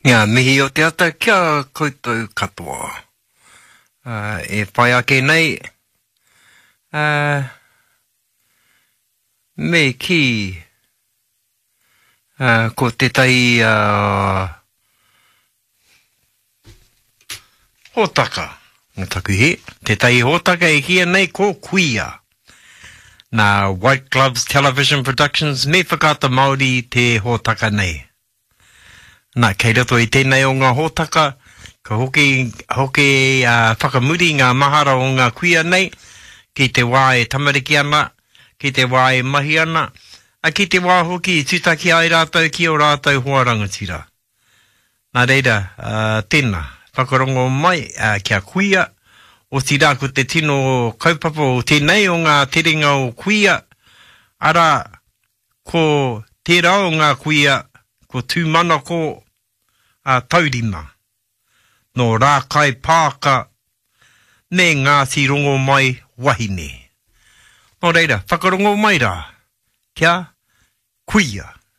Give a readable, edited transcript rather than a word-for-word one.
Ngā mihi o te ata kia koutou katoa. E whai ake nei, me ki ko te tai hōtaka. Ngā taku he, te tai hōtaka e hia nei ko kuia. Nā White Gloves Television Productions me whakata Māori te hōtaka nei. Nā kei rato i tēnei o ngā hōtaka, ka hoki whakamuri ngā mahara o ngā kuia nei, ki te wā e tamariki ana, ki te wā e mahi ana, a ki te wā hoki i tūtaki ai rātou ki o rātou hoa rangatira. Nā reira, tēnā, whakarongo mai kia kuia, o tira ko te tino kaupapa o tēnei o ngā terenga o kuia, ara ko tērā o ngā kuia, ko tūmana ko taurima, no rākai pāka, me ngāti rongo mai wahine. Nō reira, whakarongo mai rā, kia kuia.